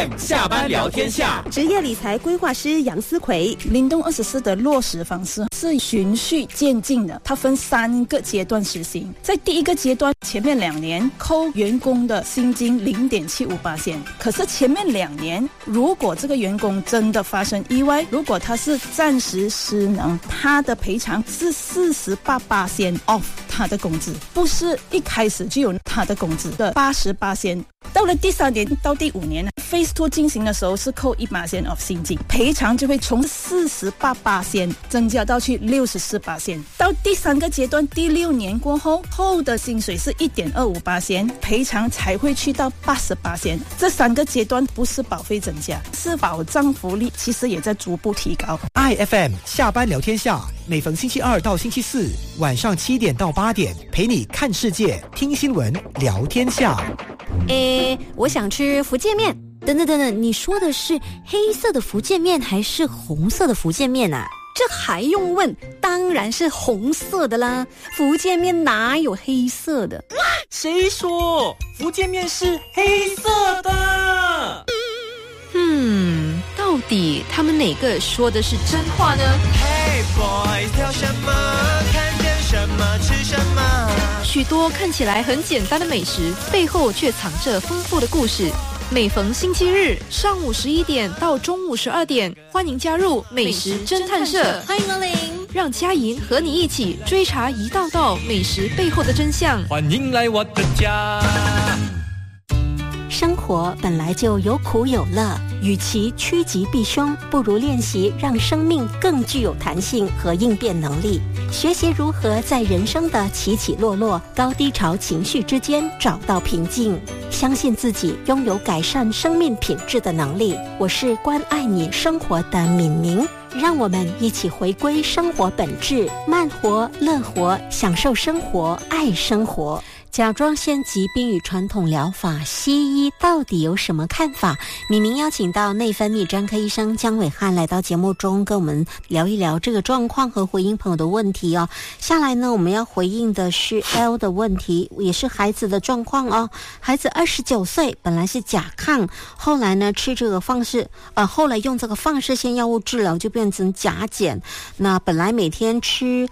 FM 下班聊天下， 职业理财规划师杨思奎。 灵动24的落实方式是循序渐进的，它分3个阶段实行。在第一个阶段，前面2年扣员工的薪金0.75%，可是前面2年，如果这个员工真的发生意外，如果他是暂时失能，他的赔偿是48% off 他的工资，不是一开始就有他的工资的80%。到了第3年到第5年 Phase 2进行的时候是扣1% of 薪金，赔偿就会从48% 增加到去64%。到第3个阶段第6年过后，后的薪水是1.25%，赔偿才会去到80%。这3个阶段不是保费增加，是保障福利其实也在逐步提高。 IFM 下班聊天下，每逢星期2到星期4晚上7点到8点，陪你看世界，听新闻，聊天下。 我想吃福建面。等等，你说的是黑色的福建面还是红色的福建面啊？ 这还用问？当然是红色的啦，福建面哪有黑色的？ 谁说福建面是黑色的？ 到底他们哪个说的是真话呢？ Hey boys， 挑什么？看见什么吃什么？ 许多看起来很简单的美食，背后却藏着丰富的故事。每逢星期日上午11点到中午12点，欢迎加入美食侦探社， 欢迎光临， 让佳莹和你一起追查一道道美食背后的真相。 欢迎来我的家。 生活本来就有苦有乐，与其趋吉避凶，不如练习让生命更具有弹性和应变能力，学习如何在人生的起起落落、高低潮情绪之间找到平静，相信自己拥有改善生命品质的能力。我是关爱你生活的敏明，让我们一起回归生活本质，慢活、乐活，享受生活，爱生活。甲状腺疾病与传统疗法，西医到底有什么看法？敏明邀请到内分泌专科医生江伟汉来到节目中，跟我们聊一聊这个状况和回应朋友的问题哦。下来呢，我们要回应的是 L 的问题，也是孩子的状况哦。孩子29岁，本来是甲亢，后来呢吃这个后来用这个放射线药物治疗，就变成甲减。那本来每天吃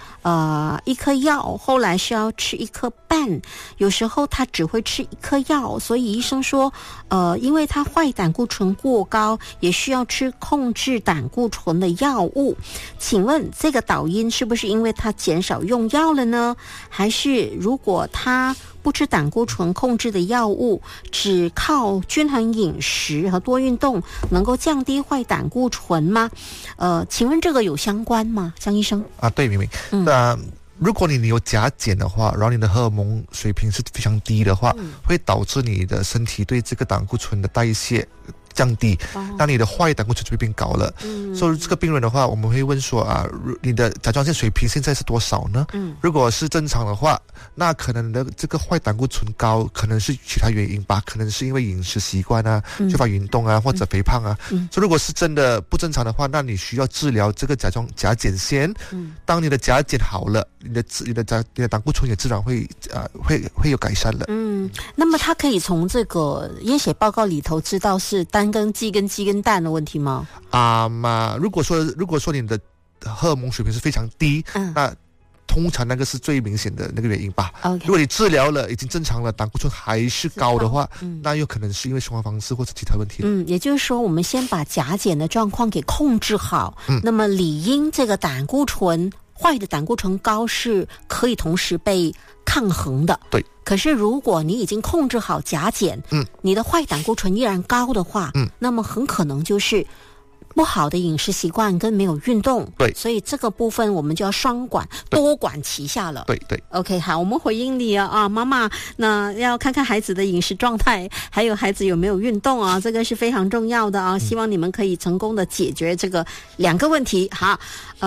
1颗药，后来是要吃1颗半。有时候他只会吃1颗药，所以医生说因为他坏胆固醇过高，也需要吃控制胆固醇的药物。请问这个导因是不是因为他减少用药了呢？还是如果他不吃胆固醇控制的药物，只靠均衡饮食和多运动能够降低坏胆固醇吗？请问这个有相关吗，江医生？ 对，明明。如果你有甲减的话，然后你的荷尔蒙水平是非常低的话，会导致你的身体对这个胆固醇的代谢降低，那你的坏胆固醇就会变高了。所以这个病人的话，我们会问说你的甲状腺水平现在是多少呢？如果是正常的话，那可能的这个坏胆固醇高可能是其他原因吧，可能是因为饮食习惯缺乏运动或者肥胖所以如果是真的不正常的话，那你需要治疗这个甲减先。当你的甲减好了，你的胆固醇也自然会有改善了。 那么他可以从这个验血报告里头知道是单根鸡跟鸡跟蛋的问题吗？ 如果说你的荷尔蒙水平是非常低，那通常那个是最明显的那个原因吧。如果你治疗了已经正常了，胆固醇还是高的话，那有可能是因为生活方式或者其他问题。 也就是说我们先把甲减的状况给控制好，那么理应这个坏的胆固醇高是可以同时被抗衡的。 对。 可是如果你已经控制好甲减，你的坏胆固醇依然高的话，那么很可能就是不好的饮食习惯跟没有运动。 对， 所以这个部分我们就要双管多管齐下了。 对 OK， 好，我们回应你妈妈，那要看看孩子的饮食状态，还有孩子有没有运动这个是非常重要的希望你们可以成功的解决这个2个问题。好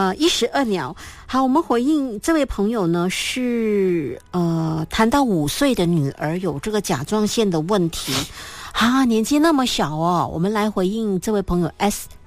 ，12秒。好，我们回应这位朋友呢是谈到5岁的女儿有这个甲状腺的问题。年纪那么小我们来回应这位朋友 S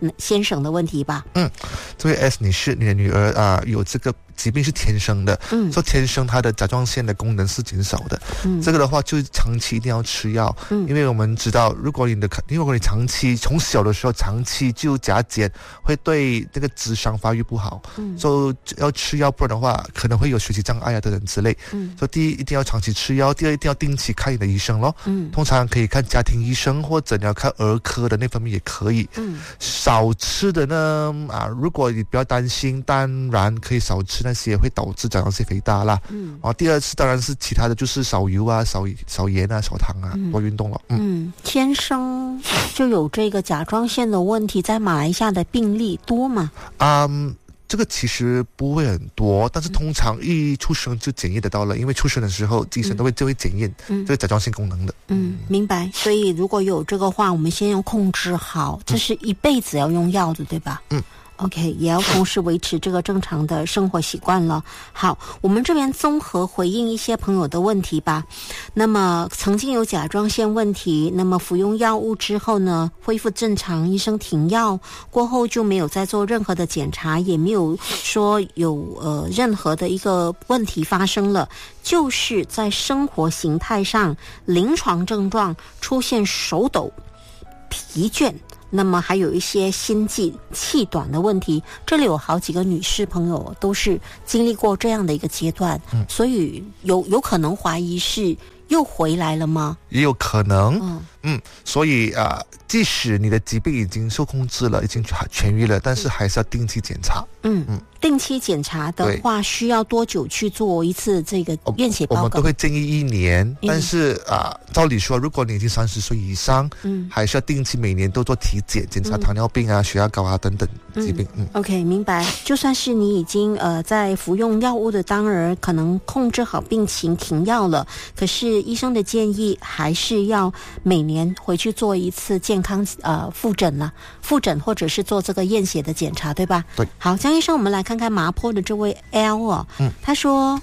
先生的问题吧。 这位 S 女士，你的女儿有这个疾病是天生的，说天生她的甲状腺的功能是减少的，这个的话就长期一定要吃药，因为我们知道，如果你长期从小的时候长期就甲减，会对这个智商发育不好，所以要吃药，不然的话可能会有学习障碍等等之类。所以第一一定要长期吃药，第二一定要定期看你的医生咯。通常可以看家庭医生，或者你要看儿科的那方面也可以。少吃的呢如果你比较担心，当然可以少吃那些会导致甲状腺肥大啦。第二次当然是其他的，就是少油啊、少盐啊、少糖啊，多运动了。 天生就有这个甲状腺的问题，在马来西亚的病例多吗？ 这个其实不会很多，但是通常一出生就检验得到了，因为出生的时候医生就会检验这个甲状腺功能的。 明白。所以如果有这个话，我们先要控制好，这是一辈子要用药的，对吧？OK， 也要同时维持这个正常的生活习惯了。好，我们这边综合回应一些朋友的问题吧。那么曾经有甲状腺问题，那么服用药物之后呢，恢复正常，医生停药过后就没有再做任何的检查，也没有说有任何的一个问题发生了，就是在生活形态上临床症状出现手抖、疲倦，那么还有一些心悸、气短的问题。这里有好几个女士朋友都是经历过这样的一个阶段，所以有可能怀疑是又回来了吗？ 也有可能。所以即使你的疾病已经受控制了，已经痊愈了，但是还是要定期检查。 定期检查的话，需要多久去做一次这个验血报告？ 我们都会建议1年，但是照理说，如果你已经30岁以上，还是要定期每年都做体检，检查糖尿病啊、血压高啊等等疾病。 OK， 明白。就算是你已经在服用药物的当儿，可能控制好病情停药了，可是医生的建议还是要每年回去做一次健康复诊或者是做这个验血的检查，对吧？ 对。 好，江医生，我们来看看麻坡的这位 L 他说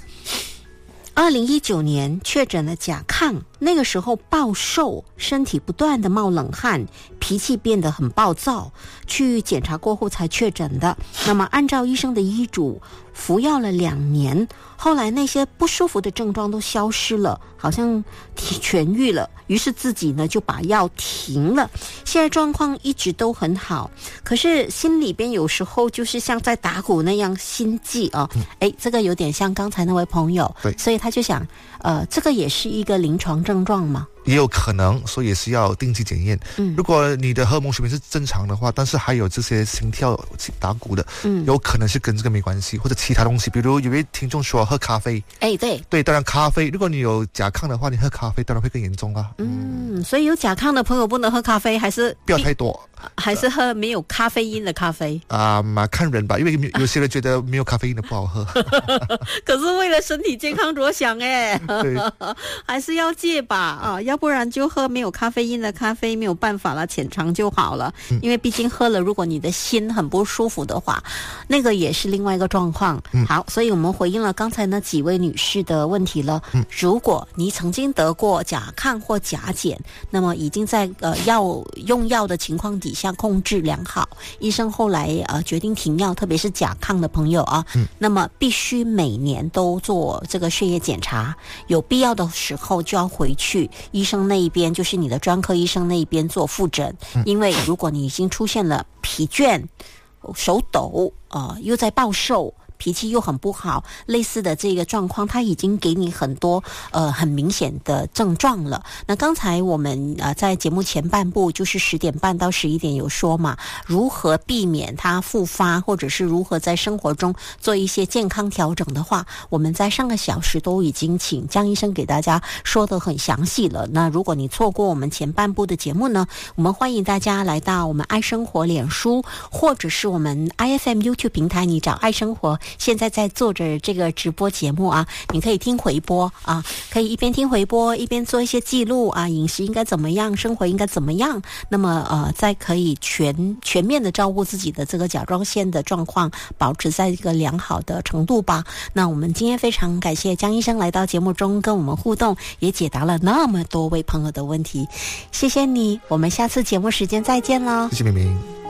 2019年确诊了甲亢，那个时候暴瘦，身体不断的冒冷汗，脾气变得很暴躁，去检查过后才确诊的。那么按照医生的医嘱服药了2年，后来那些不舒服的症状都消失了，好像痊愈了，于是自己呢就把药停了，现在状况一直都很好，可是心里边有时候就是像在打鼓那样心悸这个有点像刚才那位朋友， 对， 所以他就想这个也是一个临床症状吗？ 也有可能，所以也是要定期检验。如果你的荷尔蒙水平是正常的话，但是还有这些心跳、打鼓的，有可能是跟这个没关系，或者其他东西。比如有位听众说喝咖啡，对，当然咖啡，如果你有甲亢的话，你喝咖啡当然会更严重啊。 所以有甲亢的朋友不能喝咖啡，还是不要太多， 还是喝没有咖啡因的咖啡看人吧，因为有些人觉得没有咖啡因的不好喝。 可是为了身体健康着想还是要戒吧要不然就喝没有咖啡因的咖啡，没有办法了，浅尝就好了。因为毕竟喝了，如果你的心很不舒服的话，那个也是另外一个状况。好，所以我们回应了刚才那几位女士的问题了。如果你曾经得过甲亢或甲减，那么已经在用药的情况底下控制良好，医生后来决定停药，特别是甲亢的朋友那么必须每年都做这个血液检查，有必要的时候就要回去医生那一边，就是你的专科医生那一边做复诊。因为如果你已经出现了疲倦、手抖又在暴瘦，脾气又很不好，类似的这个状况，他已经给你很多很明显的症状了。那刚才我们在节目前半部就是10点半到11点有说嘛，如何避免它复发，或者是如何在生活中做一些健康调整的话，我们在上个小时都已经请江医生给大家说得很详细了。那如果你错过我们前半部的节目呢，我们欢迎大家来到我们爱生活脸书，或者是我们 IFM YouTube 平台，你找爱生活，现在在做着这个直播节目你可以听回播可以一边听回播一边做一些记录饮食应该怎么样，生活应该怎么样，那么再可以全面的照顾自己的这个甲状腺的状况，保持在一个良好的程度吧。那我们今天非常感谢江医生来到节目中跟我们互动，也解答了那么多位朋友的问题，谢谢你，我们下次节目时间再见了。 谢谢明明。